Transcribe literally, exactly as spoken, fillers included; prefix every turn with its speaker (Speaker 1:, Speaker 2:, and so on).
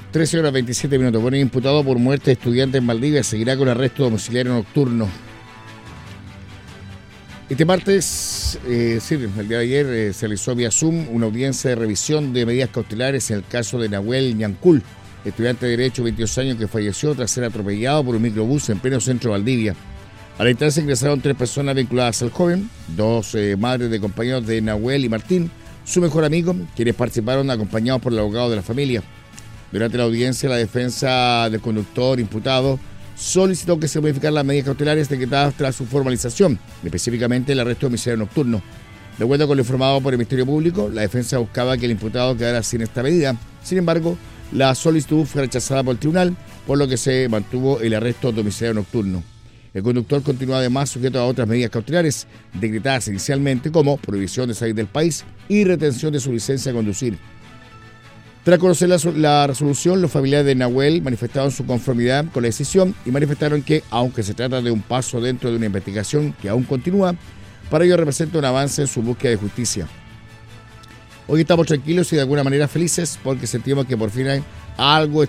Speaker 1: trece horas veintisiete minutos. Bueno, imputado por muerte de estudiante en Valdivia seguirá con arresto domiciliario nocturno. Este martes, eh, sí, el día de ayer, eh, se realizó vía Zoom una audiencia de revisión de medidas cautelares en el caso de Nahuel Ñancul, estudiante de Derecho de veintidós años que falleció tras ser atropellado por un microbús en pleno centro de Valdivia. A la instancia ingresaron tres personas vinculadas al joven, dos eh, madres de compañeros de Nahuel y Martín, su mejor amigo, quienes participaron acompañados por el abogado de la familia. Durante la audiencia, la defensa del conductor imputado solicitó que se modificaran las medidas cautelares decretadas tras su formalización, específicamente el arresto domiciliario nocturno. De acuerdo con lo informado por el Ministerio Público, la defensa buscaba que el imputado quedara sin esta medida. Sin embargo, la solicitud fue rechazada por el tribunal, por lo que se mantuvo el arresto domiciliario nocturno. El conductor continúa además sujeto a otras medidas cautelares, decretadas inicialmente como prohibición de salir del país y retención de su licencia de conducir. Tras conocer la, la resolución, los familiares de Nahuel manifestaron su conformidad con la decisión y manifestaron que, aunque se trata de un paso dentro de una investigación que aún continúa, para ello representa un avance en su búsqueda de justicia. Hoy estamos tranquilos y de alguna manera felices porque sentimos que por fin hay algo